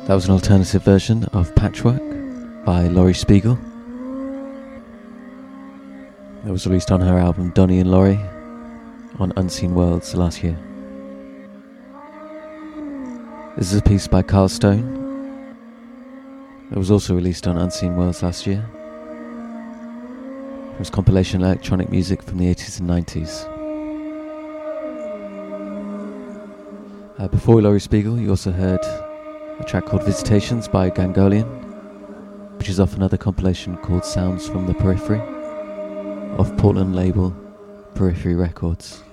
That was an alternative version of Patchwork by Laurie Spiegel. It was released on her album Donny and Laurie on Unseen Worlds last year. This is a piece by Carl Stone. It was also released on Unseen Worlds last year. It was compilation electronic music from the 80s and 90s. Before Laurie Spiegel, you also heard a track called Visitations by Gangolian, which is off another compilation called Sounds from the Periphery, off Portland label Periphery Records.